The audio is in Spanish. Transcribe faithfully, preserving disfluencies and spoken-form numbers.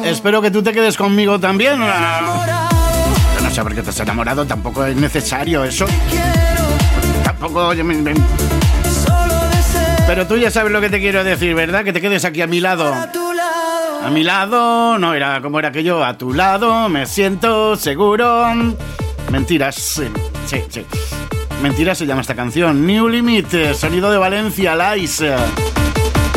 espero que tú te quedes conmigo también. Yo no sé por qué te has enamorado, tampoco es necesario eso. Tampoco... Pero tú ya sabes lo que te quiero decir, ¿verdad? Que te quedes aquí a mi lado. A mi lado, no era como era que yo, a tu lado, me siento seguro. Mentiras, sí, sí, sí. Mentiras se llama esta canción. New Limit, sonido de Valencia, Lice.